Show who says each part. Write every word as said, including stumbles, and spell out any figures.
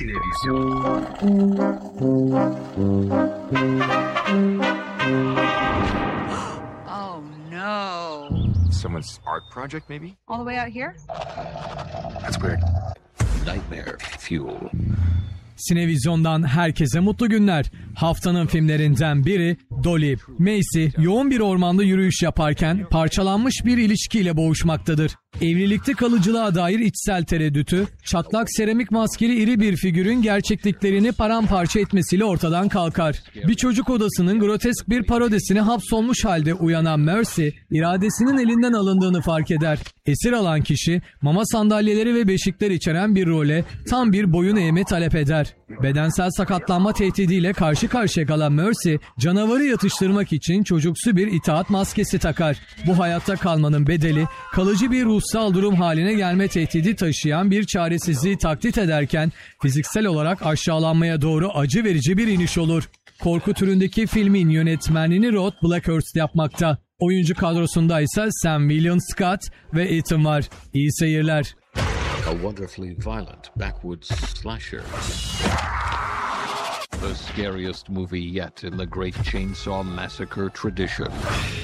Speaker 1: Sinevizyon.
Speaker 2: Oh no.
Speaker 1: Someone's art project maybe?
Speaker 2: All the way out here?
Speaker 1: That's weird.
Speaker 3: Nightmare fuel.
Speaker 4: Sinevizyon'dan herkese mutlu günler. Haftanın filmlerinden biri Dolly. Macy yoğun bir ormanda yürüyüş yaparken parçalanmış bir ilişkiyle boğuşmaktadır. Evlilikte kalıcılığa dair içsel tereddütü, çatlak seramik maskeli iri bir figürün gerçekliklerini paramparça etmesiyle ortadan kalkar. Bir çocuk odasının grotesk bir parodisine hapsolmuş halde uyanan Mercy, iradesinin elinden alındığını fark eder. Esir alan kişi, mama sandalyeleri ve beşikler içeren bir role tam bir boyun eğme talep eder. Bedensel sakatlanma tehdidiyle karşı karşıya kalan Mercy, canavarı yatıştırmak için çocuksu bir itaat maskesi takar. Bu hayatta kalmanın bedeli, kalıcı bir ruhsal durum haline gelme tehdidi taşıyan bir çaresizliği taklit ederken, fiziksel olarak aşağılanmaya doğru acı verici bir iniş olur. Korku türündeki filmin yönetmenliğini Rod Blackhurst yapmakta. Oyuncu kadrosunda ise Sam William Scott ve Ethan var. İyi seyirler.
Speaker 3: A wonderfully violent backwoods slasher. The scariest movie yet in the Great Chainsaw Massacre tradition.